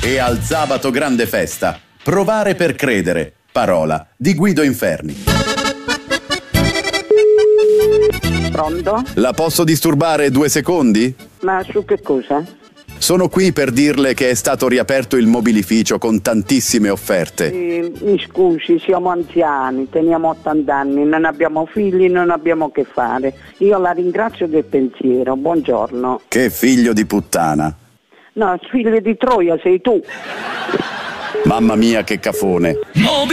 E al sabato grande festa, provare per credere, parola di Guido Inferni. Pronto? La posso disturbare 2 secondi? Ma su che cosa? Sono qui per dirle che è stato riaperto il mobilificio con tantissime offerte. Mi scusi, siamo anziani, teniamo 80 anni, non abbiamo figli, non abbiamo che fare. Io la ringrazio del pensiero, buongiorno. Che figlio di puttana. No, figlio di Troia sei tu. Mamma mia che cafone.